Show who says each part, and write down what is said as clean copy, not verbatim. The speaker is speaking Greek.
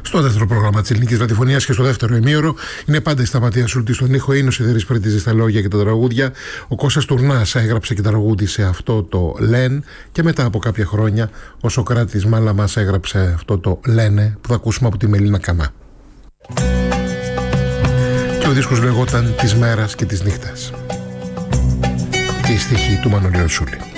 Speaker 1: Στο δεύτερο πρόγραμμα της ελληνικής ραδιοφωνίας και στο δεύτερο ημίωρο είναι πάντα η Σταματία Σούλτη στον ήχο. Είναι ο Σιδερής Πρέττης στα λόγια και τα τραγούδια. Ο Κώστας Τουρνάς έγραψε και τραγούδισε αυτό το Λεν. Και μετά από κάποια χρόνια ο Σοκράτης Μάλαμας έγραψε αυτό το Λένε που θα ακούσουμε από τη Μελίνα Κανά. Και ο δίσκος λεγόταν «Της μέρας και της νύχτας». Και η στίχη του Μανολίου Σούλη.